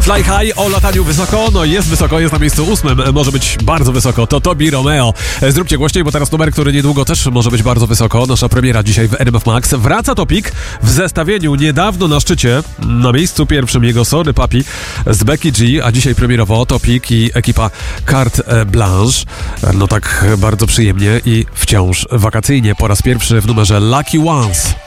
Fly High o lataniu wysoko, no jest wysoko, jest na miejscu 8, może być bardzo wysoko, to Tobi Romeo. Zróbcie głośniej, bo teraz numer, który niedługo też może być bardzo wysoko. Nasza premiera dzisiaj w RMF Max. Wraca Topik w zestawieniu niedawno na szczycie, na miejscu pierwszym jego Sorry Papi z Becky G, a dzisiaj premierowo Topik i ekipa Carte Blanche. No tak bardzo przyjemnie i wciąż wakacyjnie po raz pierwszy w numerze Lucky Ones.